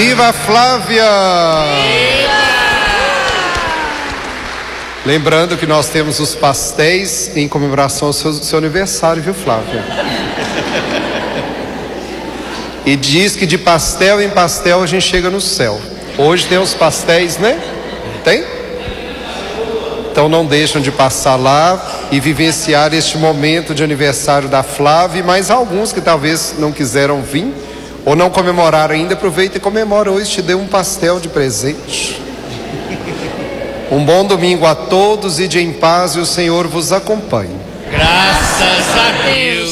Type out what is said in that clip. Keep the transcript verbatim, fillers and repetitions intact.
Viva a Flávia! Lembrando que nós temos os pastéis em comemoração ao seu, seu aniversário, viu, Flávia? E diz que de pastel em pastel a gente chega no céu. Hoje tem os pastéis, né? Tem? Então não deixam de passar lá e vivenciar este momento de aniversário da Flávia. E mais alguns que talvez não quiseram vir ou não comemoraram ainda, aproveita e comemora hoje, te deu um pastel de presente. Um bom domingo a todos, e de em paz, e o Senhor vos acompanhe. Graças a Deus.